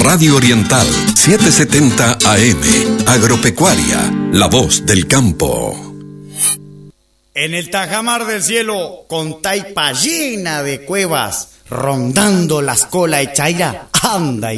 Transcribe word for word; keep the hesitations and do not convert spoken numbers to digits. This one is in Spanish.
Radio Oriental, setecientos setenta A M, Agropecuaria, la voz del campo. En el tajamar del cielo, con taipa llena de cuevas, rondando la escola echaira, anda y